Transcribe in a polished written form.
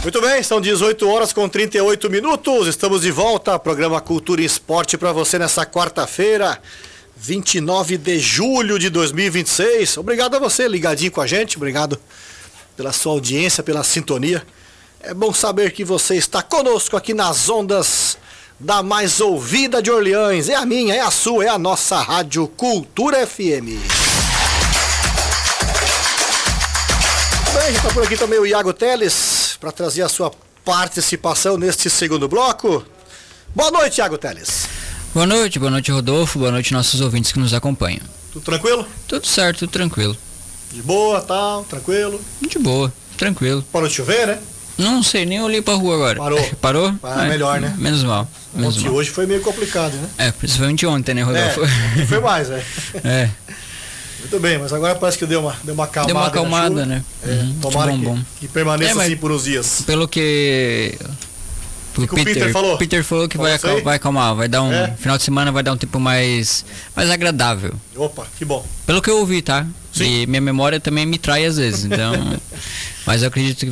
Muito bem, são 18 horas com 38 minutos. Estamos de volta. Programa Cultura e Esporte para você nessa quarta-feira, 29 de julho de 2026. Obrigado a você ligadinho com a gente. Obrigado pela sua audiência, pela sintonia. É bom saber que você está conosco aqui nas ondas da mais ouvida de Orleans. É a minha, é a sua, é a nossa Rádio Cultura FM. Bem, já está por aqui também o Iago Teles para trazer a sua participação neste segundo bloco. Boa noite, Iago Teles. Boa noite, Rodolfo, boa noite nossos ouvintes que nos acompanham. Tudo tranquilo? Tudo certo, tudo tranquilo. De boa, tal, tranquilo? De boa, tranquilo. Parou de chover, né? Não sei, nem olhei pra rua agora. Parou? Parou? Melhor, né? Menos mal. Ontem, hoje foi meio complicado, né? Principalmente ontem, né, Rodolfo? Foi mais, né? É. Muito bem, mas agora parece que deu uma acalmada. Deu uma acalmada, né? Tomara que permaneça assim por uns dias. Pelo que... O Peter falou? Peter falou que vai acalmar, vai dar um... Final de semana vai dar um tempo mais agradável. Opa, que bom. Pelo que eu ouvi, tá? Sim. E minha memória também me trai às vezes, então... Mas eu acredito que